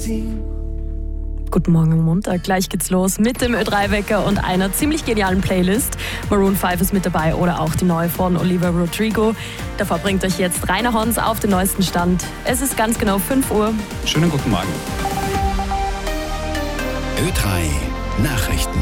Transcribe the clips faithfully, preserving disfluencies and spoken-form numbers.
Team. Guten Morgen am Montag. Gleich geht's los mit dem Ö drei Wecker und einer ziemlich genialen Playlist. Maroon fünf ist mit dabei oder auch die neue von Olivia Rodrigo. Davor bringt euch jetzt Rainer Hons auf den neuesten Stand. Es ist ganz genau fünf Uhr. Schönen guten Morgen. Ö drei Nachrichten.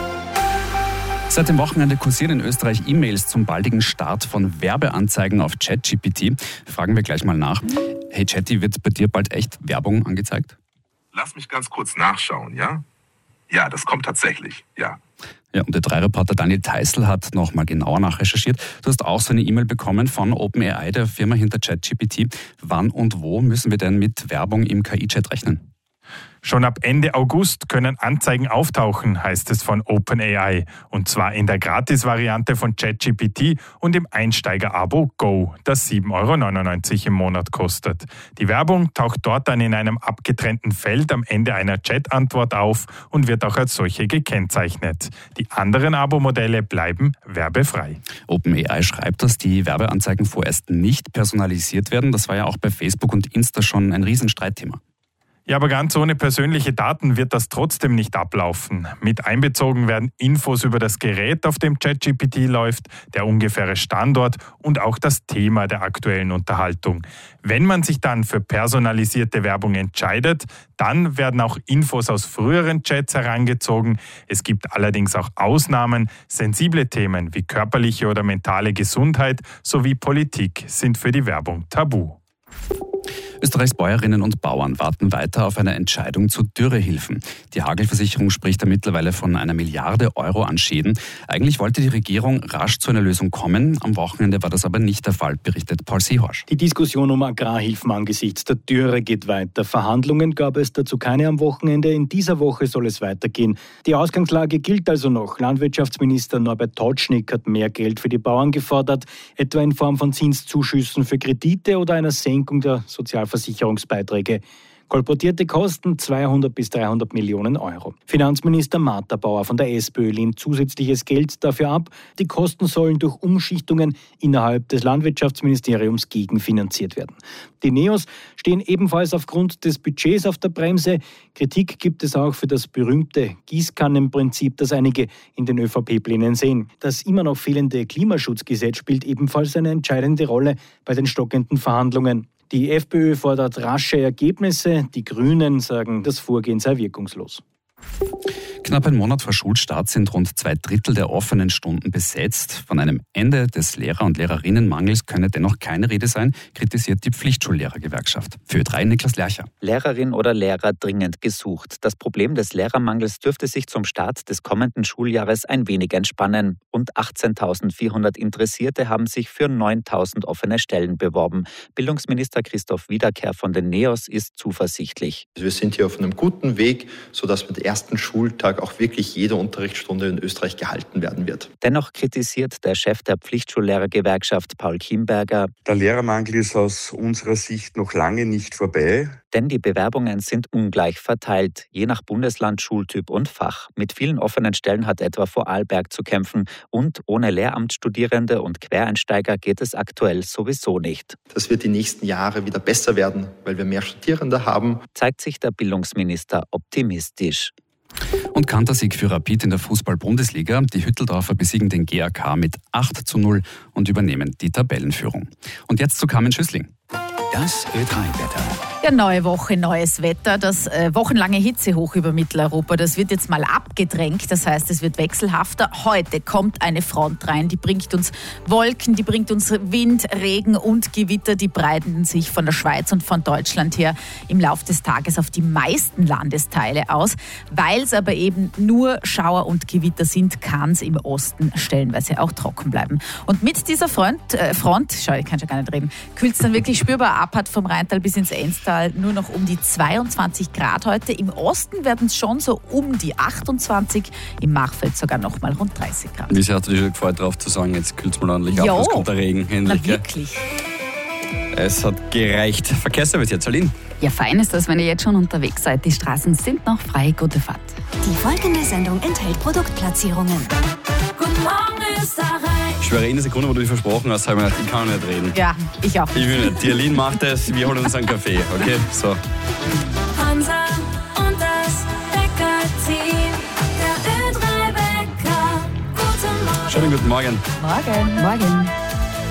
Seit dem Wochenende kursieren in Österreich E-Mails zum baldigen Start von Werbeanzeigen auf ChatGPT. Fragen wir gleich mal nach. Hey Chatty, wird bei dir bald echt Werbung angezeigt? Lass mich ganz kurz nachschauen, ja? Ja, das kommt tatsächlich, ja. Ja, und der drei Reporter Daniel Theißl hat noch mal genauer nachrecherchiert. Du hast auch so eine E-Mail bekommen von OpenAI, der Firma hinter ChatGPT. Wann und wo müssen wir denn mit Werbung im K I-Chat rechnen? Schon ab Ende August können Anzeigen auftauchen, heißt es von OpenAI. Und zwar in der Gratis-Variante von ChatGPT und im Einsteiger-Abo Go, das sieben Euro neunundneunzig im Monat kostet. Die Werbung taucht dort dann in einem abgetrennten Feld am Ende einer Chat-Antwort auf und wird auch als solche gekennzeichnet. Die anderen Abo-Modelle bleiben werbefrei. OpenAI schreibt, dass die Werbeanzeigen vorerst nicht personalisiert werden. Das war ja auch bei Facebook und Insta schon ein Riesenstreitthema. Ja, aber ganz ohne persönliche Daten wird das trotzdem nicht ablaufen. Mit einbezogen werden Infos über das Gerät, auf dem ChatGPT läuft, der ungefähre Standort und auch das Thema der aktuellen Unterhaltung. Wenn man sich dann für personalisierte Werbung entscheidet, dann werden auch Infos aus früheren Chats herangezogen. Es gibt allerdings auch Ausnahmen. Sensible Themen wie körperliche oder mentale Gesundheit sowie Politik sind für die Werbung tabu. Österreichs Bäuerinnen und Bauern warten weiter auf eine Entscheidung zu Dürrehilfen. Die Hagelversicherung spricht da mittlerweile von einer Milliarde Euro an Schäden. Eigentlich wollte die Regierung rasch zu einer Lösung kommen. Am Wochenende war das aber nicht der Fall, berichtet Paul Seehorsch. Die Diskussion um Agrarhilfen angesichts der Dürre geht weiter. Verhandlungen gab es dazu keine am Wochenende. In dieser Woche soll es weitergehen. Die Ausgangslage gilt also noch. Landwirtschaftsminister Norbert Totschnig hat mehr Geld für die Bauern gefordert, etwa in Form von Zinszuschüssen für Kredite oder einer Senkung der Sozialversicherungsbeiträge. Kolportierte Kosten zweihundert bis dreihundert Millionen Euro. Finanzminister Martha Bauer von der SPÖ lehnt zusätzliches Geld dafür ab. Die Kosten sollen durch Umschichtungen innerhalb des Landwirtschaftsministeriums gegenfinanziert werden. Die Neos stehen ebenfalls aufgrund des Budgets auf der Bremse. Kritik gibt es auch für das berühmte Gießkannenprinzip, das einige in den ÖVP-Plänen sehen. Das immer noch fehlende Klimaschutzgesetz spielt ebenfalls eine entscheidende Rolle bei den stockenden Verhandlungen. Die FPÖ fordert rasche Ergebnisse, die Grünen sagen, das Vorgehen sei wirkungslos. Knapp ein Monat vor Schulstart sind rund zwei Drittel der offenen Stunden besetzt. Von einem Ende des Lehrer- und Lehrerinnenmangels könne dennoch keine Rede sein, kritisiert die Pflichtschullehrergewerkschaft. Für Ö drei Niklas Lercher. Lehrerin oder Lehrer dringend gesucht. Das Problem des Lehrermangels dürfte sich zum Start des kommenden Schuljahres ein wenig entspannen. Rund achtzehntausendvierhundert Interessierte haben sich für neuntausend offene Stellen beworben. Bildungsminister Christoph Wiederkehr von den Neos ist zuversichtlich. Wir sind hier auf einem guten Weg, sodass mit dem ersten Schultag auch wirklich jede Unterrichtsstunde in Österreich gehalten werden wird. Dennoch kritisiert der Chef der Pflichtschullehrergewerkschaft Paul Kienberger: Der Lehrermangel ist aus unserer Sicht noch lange nicht vorbei. Denn die Bewerbungen sind ungleich verteilt, je nach Bundesland, Schultyp und Fach. Mit vielen offenen Stellen hat etwa Vorarlberg zu kämpfen. Und ohne Lehramtsstudierende und Quereinsteiger geht es aktuell sowieso nicht. Das wird die nächsten Jahre wieder besser werden, weil wir mehr Studierende haben. Zeigt sich der Bildungsminister optimistisch. Und Kantersieg für Rapid in der Fußball-Bundesliga. Die Hütteldorfer besiegen den G A K mit acht zu null und übernehmen die Tabellenführung. Und jetzt zu Carmen Schüssling. Das Ö drei Wetter. Ja, neue Woche, neues Wetter. Das äh, wochenlange Hitzehoch über Mitteleuropa, das wird jetzt mal abgedrängt. Das heißt, es wird wechselhafter. Heute kommt eine Front rein, die bringt uns Wolken, die bringt uns Wind, Regen und Gewitter. Die breiten sich von der Schweiz und von Deutschland her im Laufe des Tages auf die meisten Landesteile aus. Weil es aber eben nur Schauer und Gewitter sind, kann es im Osten stellenweise auch trocken bleiben. Und mit dieser Front, äh, Front schau, ich kann schon gar nicht reden, kühlt es dann wirklich spürbar ab, hat vom Rheintal bis ins Enstal nur noch um die zweiundzwanzig Grad heute. Im Osten werden es schon so um die achtundzwanzig, im Machfeld sogar noch mal rund dreißig Grad. Wie sehr hast du dich schon gefreut, darauf zu sagen, jetzt kühlt es mal ordentlich ab, es kommt der Regen. Endlich, na wirklich. Es hat gereicht. Verkehrsservice jetzt, Aline. Ja, fein ist das, wenn ihr jetzt schon unterwegs seid. Die Straßen sind noch frei. Gute Fahrt. Die folgende Sendung enthält Produktplatzierungen. Guten Morgen, Österreich. Ich schwöre, eine Sekunde, wo du dich versprochen hast, habe ich mir gedacht, ich kann nicht reden. Ja, ich auch. Ich will nicht. Die Aline macht das, wir holen uns einen Kaffee, okay? So. Hansa Schönen guten Morgen. Morgen. Morgen.